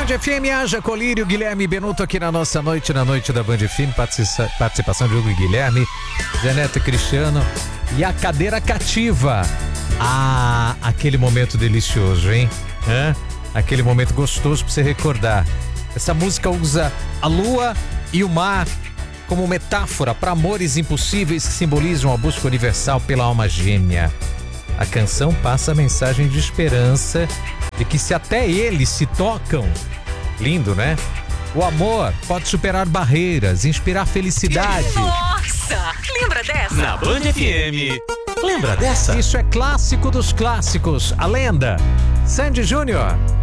FM, haja colírio, Guilherme Benuto aqui na nossa noite, na noite da Band FM, participação de Hugo e Guilherme, Zé Neto e Cristiano e a cadeira cativa. Ah, aquele momento delicioso, hein? Aquele momento gostoso pra você recordar. Essa música usa a lua e o mar como metáfora para amores impossíveis que simbolizam a busca universal pela alma gêmea. A canção passa a mensagem de esperança de que se até eles se tocam, lindo, né? O amor pode superar barreiras, inspirar felicidade. Nossa, lembra dessa? Na Band FM, lembra dessa? Isso é clássico dos clássicos, a lenda. Sandy Júnior.